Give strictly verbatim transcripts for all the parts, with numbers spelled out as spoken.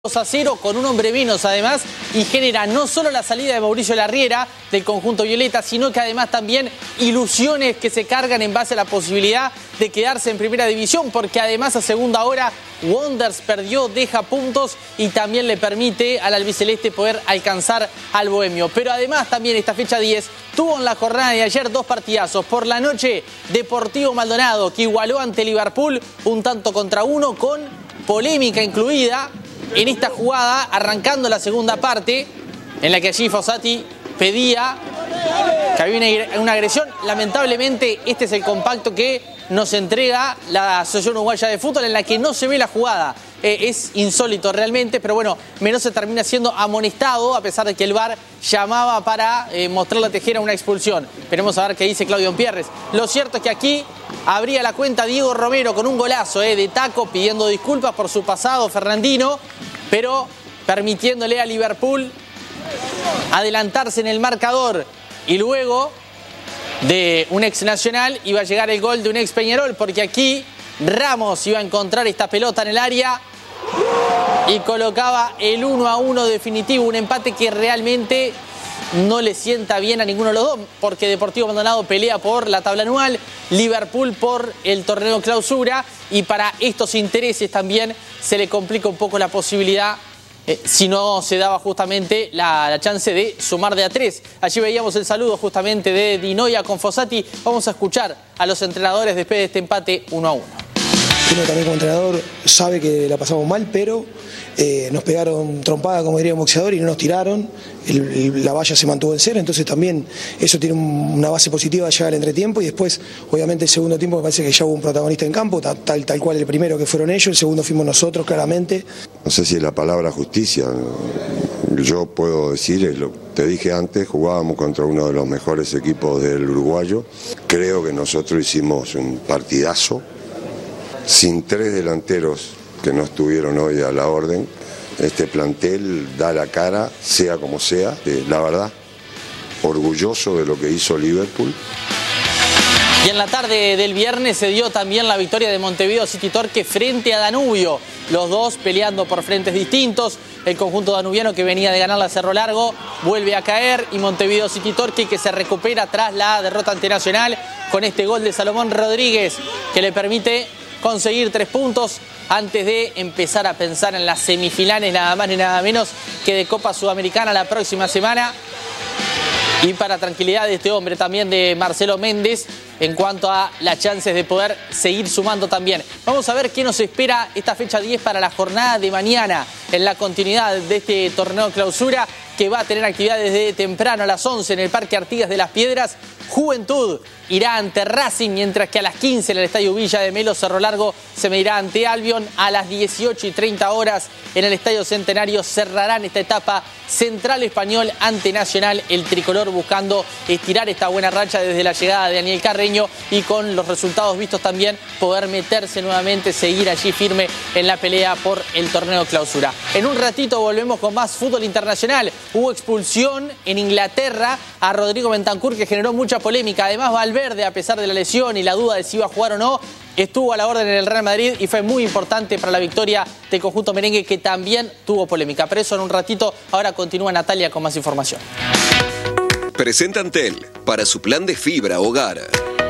dos a cero con un hombre menos además y genera no solo la salida de Mauricio Larriera del conjunto violeta, sino que además también ilusiones que se cargan en base a la posibilidad de quedarse en primera división, porque además a segunda hora Wonders perdió, deja puntos y también le permite al albiceleste poder alcanzar al bohemio. Pero además también esta fecha diez tuvo en la jornada de ayer dos partidazos. Por la noche, Deportivo Maldonado, que igualó ante Liverpool un tanto contra uno con polémica incluida en esta jugada, arrancando la segunda parte, en la que allí Fossati pedía que había una, una agresión. Lamentablemente, este es el compacto que nos entrega la Asociación Uruguaya de Fútbol, en la que no se ve la jugada. Eh, es insólito realmente, pero bueno, Menose termina siendo amonestado, a pesar de que el V A R llamaba para eh, mostrarle a Tejera una expulsión. Esperemos a ver qué dice Claudio Pierres. Lo cierto es que aquí abría la cuenta Diego Romero con un golazo eh, de taco, pidiendo disculpas por su pasado fernandino, pero permitiéndole a Liverpool adelantarse en el marcador. Y luego de un ex Nacional iba a llegar el gol de un ex Peñarol, porque aquí Ramos iba a encontrar esta pelota en el área y colocaba el uno a uno definitivo, un empate que realmente no le sienta bien a ninguno de los dos, porque Deportivo Maldonado pelea por la tabla anual, Liverpool por el torneo clausura, y para estos intereses también se le complica un poco la posibilidad, eh, si no se daba justamente la, la chance de sumar de a tres. Allí veíamos el saludo justamente de Dinoia con Fossati. Vamos a escuchar a los entrenadores después de este empate uno a uno. Uno también como entrenador sabe que la pasamos mal, pero eh, nos pegaron trompada, como diría un boxeador, y no nos tiraron. El, el, la valla se mantuvo en cero, entonces también eso tiene un, una base positiva de llegar al entretiempo. Y después, obviamente, el segundo tiempo me parece que ya hubo un protagonista en campo, tal, tal, tal cual el primero que fueron ellos, el segundo fuimos nosotros, claramente. No sé si es la palabra justicia, yo puedo decir, es lo que te dije antes, jugábamos contra uno de los mejores equipos del uruguayo. Creo que nosotros hicimos un partidazo. Sin tres delanteros que no estuvieron hoy a la orden, este plantel da la cara, sea como sea, eh, la verdad, orgulloso de lo que hizo Liverpool. Y en la tarde del viernes se dio también la victoria de Montevideo City Torque frente a Danubio. Los dos peleando por frentes distintos. El conjunto danubiano, que venía de ganar la Cerro Largo, vuelve a caer, y Montevideo City Torque, que se recupera tras la derrota ante Nacional con este gol de Salomón Rodríguez, que le permite conseguir tres puntos antes de empezar a pensar en las semifinales, nada más ni nada menos que de Copa Sudamericana la próxima semana. Y para tranquilidad de este hombre, también de Marcelo Méndez, en cuanto a las chances de poder seguir sumando también. Vamos a ver qué nos espera esta fecha diez para la jornada de mañana, en la continuidad de este torneo clausura, que va a tener actividad desde temprano a las once en el Parque Artigas de Las Piedras. Juventud irá ante Racing, mientras que a las quince en el Estadio Villa de Melo Cerro Largo se medirá ante Albion. A las dieciocho y treinta horas en el Estadio Centenario cerrarán esta etapa Central Español ante Nacional, el tricolor buscando estirar esta buena racha desde la llegada de Daniel Carreño, y con los resultados vistos también poder meterse nuevamente, seguir allí firme en la pelea por el torneo clausura. En un ratito volvemos con más fútbol internacional. Hubo expulsión en Inglaterra a Rodrigo Bentancur, que generó mucha polémica. Además, Valverde, a pesar de la lesión y la duda de si iba a jugar o no, estuvo a la orden en el Real Madrid y fue muy importante para la victoria del conjunto merengue, que también tuvo polémica. Pero eso en un ratito. Ahora continúa Natalia con más información. Presenta Antel para su plan de fibra hogar.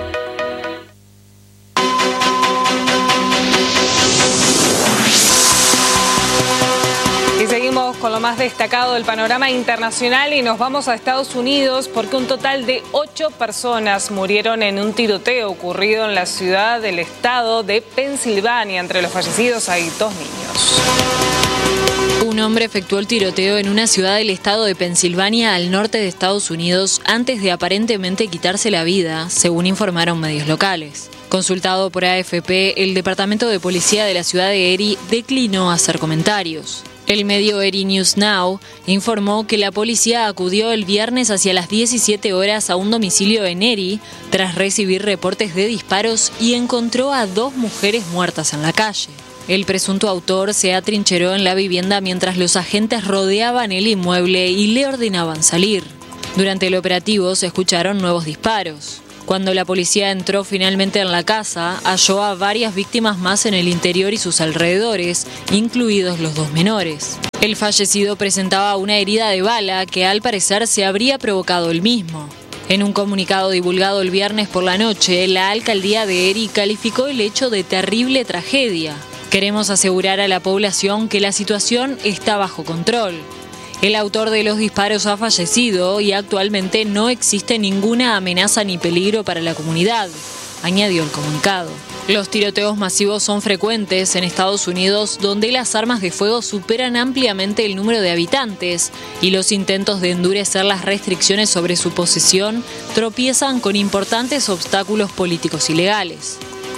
Y seguimos con lo más destacado del panorama internacional y nos vamos a Estados Unidos, porque un total de ocho personas murieron en un tiroteo ocurrido en la ciudad del estado de Pensilvania. Entre los fallecidos hay dos niños. Un hombre efectuó el tiroteo en una ciudad del estado de Pensilvania, al norte de Estados Unidos, antes de aparentemente quitarse la vida, según informaron medios locales. Consultado por A F P, el departamento de policía de la ciudad de Erie declinó hacer comentarios. El medio Erie News Now informó que la policía acudió el viernes hacia las diecisiete horas a un domicilio en Erie tras recibir reportes de disparos y encontró a dos mujeres muertas en la calle. El presunto autor se atrincheró en la vivienda mientras los agentes rodeaban el inmueble y le ordenaban salir. Durante el operativo se escucharon nuevos disparos. Cuando la policía entró finalmente en la casa, halló a varias víctimas más en el interior y sus alrededores, incluidos los dos menores. El fallecido presentaba una herida de bala que al parecer se habría provocado él mismo. En un comunicado divulgado el viernes por la noche, la alcaldía de Eri calificó el hecho de terrible tragedia. Queremos asegurar a la población que la situación está bajo control. El autor de los disparos ha fallecido y actualmente no existe ninguna amenaza ni peligro para la comunidad, añadió el comunicado. Los tiroteos masivos son frecuentes en Estados Unidos, donde las armas de fuego superan ampliamente el número de habitantes y los intentos de endurecer las restricciones sobre su posesión tropiezan con importantes obstáculos políticos y legales.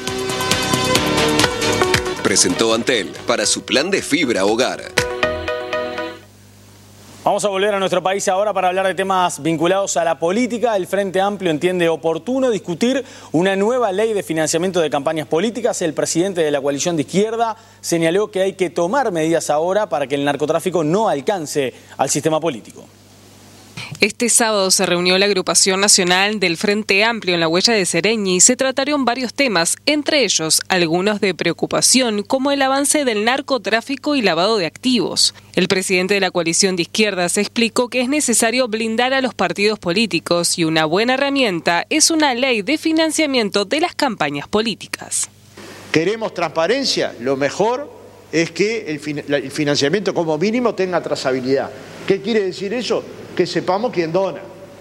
Presentó Antel para su plan de fibra hogar. Vamos a volver a nuestro país ahora para hablar de temas vinculados a la política. El Frente Amplio entiende oportuno discutir una nueva ley de financiamiento de campañas políticas. El presidente de la coalición de izquierda señaló que hay que tomar medidas ahora para que el narcotráfico no alcance al sistema político. Este sábado se reunió la agrupación nacional del Frente Amplio en la Huella de Sereñi y se trataron varios temas, entre ellos algunos de preocupación, como el avance del narcotráfico y lavado de activos. El presidente de la coalición de izquierdas explicó que es necesario blindar a los partidos políticos y una buena herramienta es una ley de financiamiento de las campañas políticas. ¿Queremos transparencia? Lo mejor es que el financiamiento como mínimo tenga trazabilidad. ¿Qué quiere decir eso? Que sepamos quién dona,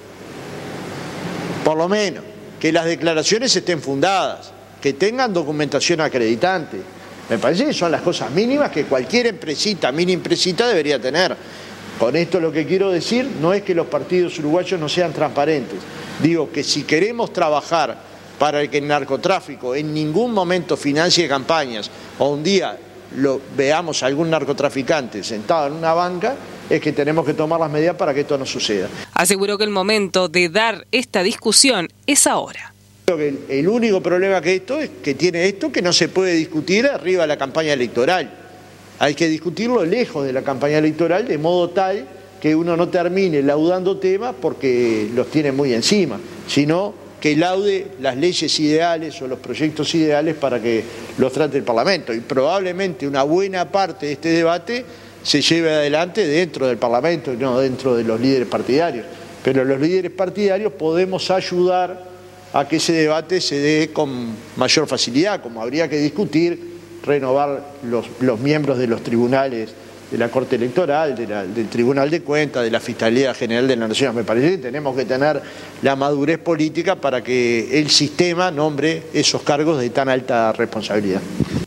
por lo menos, que las declaraciones estén fundadas, que tengan documentación acreditante. Me parece que son las cosas mínimas que cualquier empresita, mini empresita debería tener. Con esto lo que quiero decir no es que los partidos uruguayos no sean transparentes. Digo que si queremos trabajar para que el narcotráfico en ningún momento financie campañas o un día lo veamos a algún narcotraficante sentado en una banca, es que tenemos que tomar las medidas para que esto no suceda. Aseguró que el momento de dar esta discusión es ahora. Creo que el, el único problema que esto es que tiene esto que no se puede discutir arriba de la campaña electoral. Hay que discutirlo lejos de la campaña electoral, de modo tal que uno no termine laudando temas porque los tiene muy encima, sino que laude las leyes ideales o los proyectos ideales para que los trate el Parlamento. Y probablemente una buena parte de este debate se lleve adelante dentro del Parlamento y no dentro de los líderes partidarios. Pero los líderes partidarios podemos ayudar a que ese debate se dé con mayor facilidad, como habría que discutir, renovar los, los miembros de los tribunales de la Corte Electoral, de la, del Tribunal de Cuentas, de la Fiscalía General de la Nación. Me parece que tenemos que tener la madurez política para que el sistema nombre esos cargos de tan alta responsabilidad.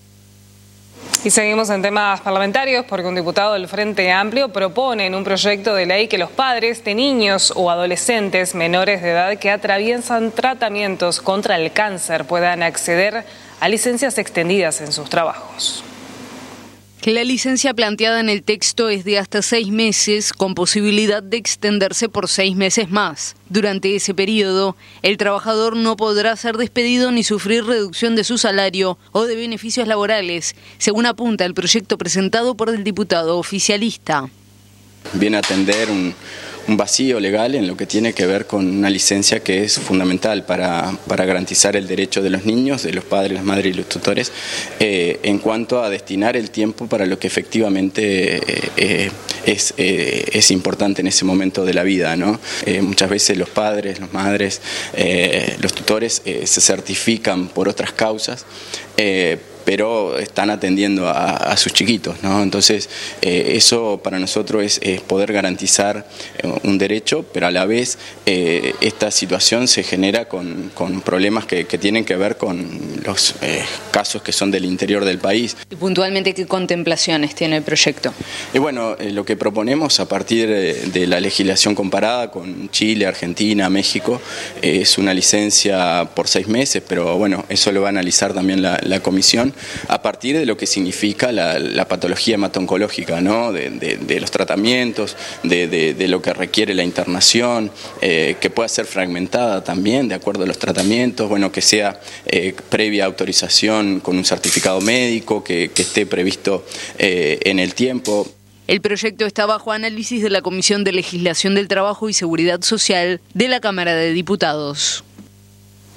Y seguimos en temas parlamentarios porque un diputado del Frente Amplio propone en un proyecto de ley que los padres de niños o adolescentes menores de edad que atraviesan tratamientos contra el cáncer puedan acceder a licencias extendidas en sus trabajos. La licencia planteada en el texto es de hasta seis meses, con posibilidad de extenderse por seis meses más. Durante ese periodo, el trabajador no podrá ser despedido ni sufrir reducción de su salario o de beneficios laborales, según apunta el proyecto presentado por el diputado oficialista. Viene a atender un, un vacío legal en lo que tiene que ver con una licencia que es fundamental para, para garantizar el derecho de los niños, de los padres, las madres y los tutores, eh, en cuanto a destinar el tiempo para lo que efectivamente eh, eh, es, eh, es importante en ese momento de la vida, ¿no? Eh, muchas veces los padres, las madres, eh, los tutores eh, se certifican por otras causas, eh, pero están atendiendo a, a sus chiquitos, ¿no? Entonces, eh, eso para nosotros es, es poder garantizar eh, un derecho, pero a la vez eh, esta situación se genera con, con problemas que, que tienen que ver con los eh, casos que son del interior del país. ¿Y puntualmente qué contemplaciones tiene el proyecto? Y bueno, eh, lo que proponemos a partir de, de la legislación comparada con Chile, Argentina, México, eh, es una licencia por seis meses, pero bueno, eso lo va a analizar también la, la comisión, a partir de lo que significa la, la patología hemato-oncológica, ¿no? de, de, de los tratamientos, de, de, de lo que requiere la internación, eh, que pueda ser fragmentada también de acuerdo a los tratamientos, bueno, que sea eh, previa autorización con un certificado médico, que, que esté previsto eh, en el tiempo. El proyecto está bajo análisis de la Comisión de Legislación del Trabajo y Seguridad Social de la Cámara de Diputados.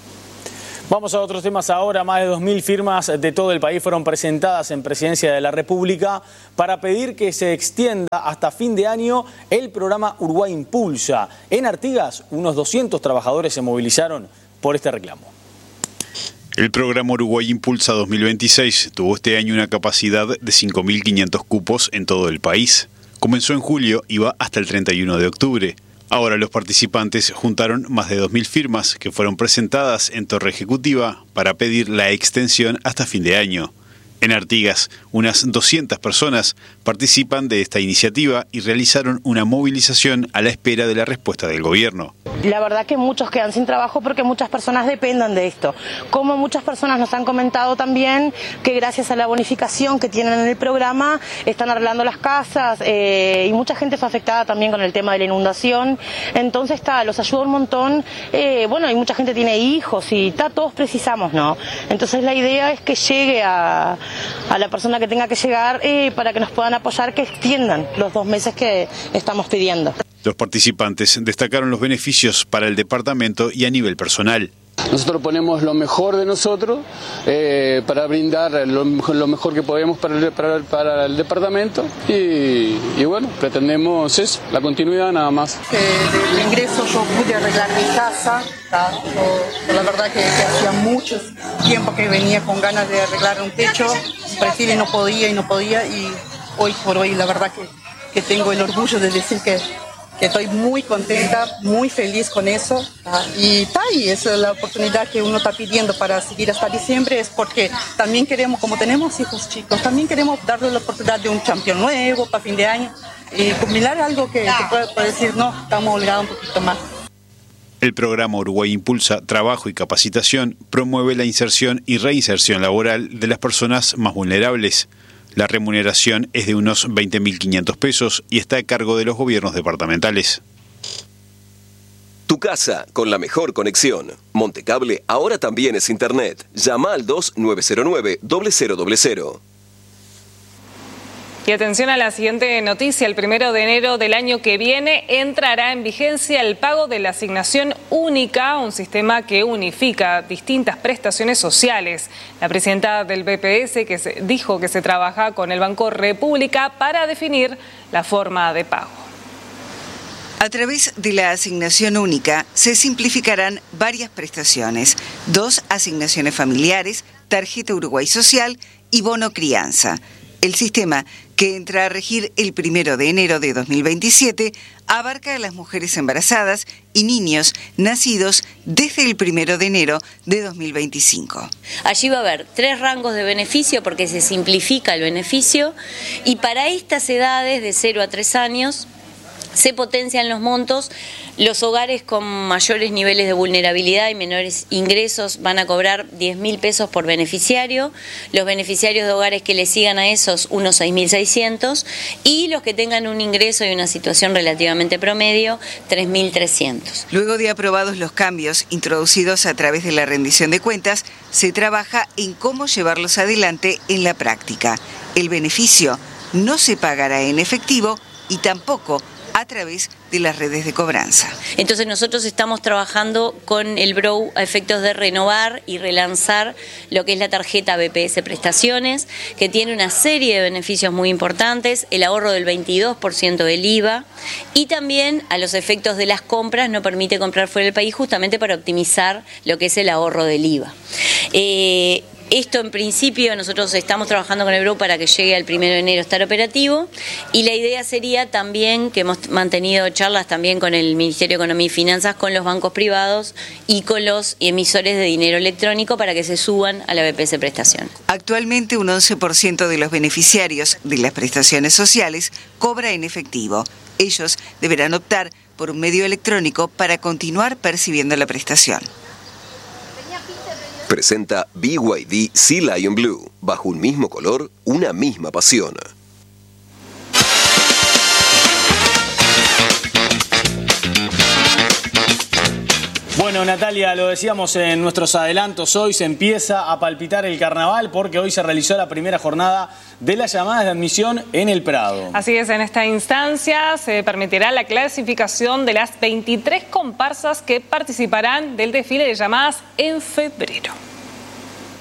Vamos a otros temas ahora. Más de dos mil firmas de todo el país fueron presentadas en Presidencia de la República para pedir que se extienda hasta fin de año el programa Uruguay Impulsa. En Artigas, unos doscientos trabajadores se movilizaron por este reclamo. El programa Uruguay Impulsa dos mil veintiséis tuvo este año una capacidad de cinco mil quinientos cupos en todo el país. Comenzó en julio y va hasta el treinta y uno de octubre. Ahora los participantes juntaron más de dos mil firmas que fueron presentadas en Torre Ejecutiva para pedir la extensión hasta fin de año. En Artigas, unas doscientas personas participan de esta iniciativa y realizaron una movilización a la espera de la respuesta del gobierno. La verdad que muchos quedan sin trabajo porque muchas personas dependen de esto. Como muchas personas nos han comentado también que gracias a la bonificación que tienen en el programa están arreglando las casas eh, y mucha gente fue afectada también con el tema de la inundación. Entonces está, los ayuda un montón. Eh, bueno, y mucha gente tiene hijos y está, todos precisamos, ¿no? Entonces la idea es que llegue a... a la persona que tenga que llegar eh, para que nos puedan apoyar, que extiendan los dos meses que estamos pidiendo. Los participantes destacaron los beneficios para el departamento y a nivel personal. Nosotros ponemos lo mejor de nosotros eh, para brindar lo, lo mejor que podemos para el, para, para el departamento y, y bueno, pretendemos eso, la continuidad nada más. Eh, del ingreso yo pude arreglar mi casa, yo, la verdad que, que hacía mucho tiempo que venía con ganas de arreglar un techo, prefiero y no podía y no podía y hoy por hoy la verdad que, que tengo el orgullo de decir que que estoy muy contenta, muy feliz con eso. Y está ahí, esa es la oportunidad que uno está pidiendo para seguir hasta diciembre, es porque también queremos, como tenemos hijos chicos, también queremos darle la oportunidad de un campeón nuevo para fin de año y combinar algo que, que pueda, pueda decir, no, estamos obligados un poquito más. El programa Uruguay Impulsa Trabajo y Capacitación promueve la inserción y reinserción laboral de las personas más vulnerables. La remuneración es de unos veinte mil quinientos pesos y está a cargo de los gobiernos departamentales. Tu casa con la mejor conexión. Montecable ahora también es internet. Llama al dos nueve cero nueve cero cero cero cero. Y atención a la siguiente noticia. El primero de enero del año que viene entrará en vigencia el pago de la asignación única, un sistema que unifica distintas prestaciones sociales. La presidenta del B P S que se, dijo que se trabaja con el Banco República para definir la forma de pago. A través de la asignación única se simplificarán varias prestaciones, dos asignaciones familiares, tarjeta Uruguay Social y bono crianza. El sistema, que entra a regir el primero de enero de dos mil veintisiete, abarca a las mujeres embarazadas y niños nacidos desde el primero de enero de dos mil veinticinco. Allí va a haber tres rangos de beneficio porque se simplifica el beneficio y para estas edades de cero a tres años se potencian los montos. Los hogares con mayores niveles de vulnerabilidad y menores ingresos van a cobrar diez mil pesos por beneficiario, los beneficiarios de hogares que le sigan a esos unos seis mil seiscientos y los que tengan un ingreso y una situación relativamente promedio tres mil trescientos. Luego de aprobados los cambios introducidos a través de la rendición de cuentas, se trabaja en cómo llevarlos adelante en la práctica. El beneficio no se pagará en efectivo y tampoco a través de las redes de cobranza. Entonces nosotros estamos trabajando con el B R O U a efectos de renovar y relanzar lo que es la tarjeta B P S Prestaciones, que tiene una serie de beneficios muy importantes, el ahorro del veintidós por ciento del I V A y también a los efectos de las compras no permite comprar fuera del país justamente para optimizar lo que es el ahorro del I V A. Eh, Esto en principio nosotros estamos trabajando con el B R O U para que llegue al primero de enero estar operativo y la idea sería también, que hemos mantenido charlas también con el Ministerio de Economía y Finanzas, con los bancos privados y con los emisores de dinero electrónico para que se suban a la B P S Prestación. Actualmente un once por ciento de los beneficiarios de las prestaciones sociales cobra en efectivo. Ellos deberán optar por un medio electrónico para continuar percibiendo la prestación. Presenta B Y D Sea Lion Blue. Bajo un mismo color, una misma pasión. Bueno, Natalia, lo decíamos en nuestros adelantos, hoy se empieza a palpitar el carnaval porque hoy se realizó la primera jornada de las llamadas de admisión en el Prado. Así es, en esta instancia se permitirá la clasificación de las veintitrés comparsas que participarán del desfile de llamadas en febrero.